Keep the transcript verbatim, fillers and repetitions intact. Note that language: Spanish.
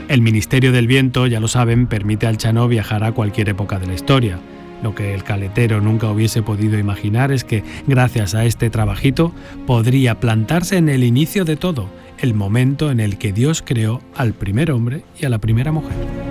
El Ministerio del Viento, ya lo saben, permite al Chanó viajar a cualquier época de la historia. Lo que el caletero nunca hubiese podido imaginar es que, gracias a este trabajito, podría plantarse en el inicio de todo, el momento en el que Dios creó al primer hombre y a la primera mujer.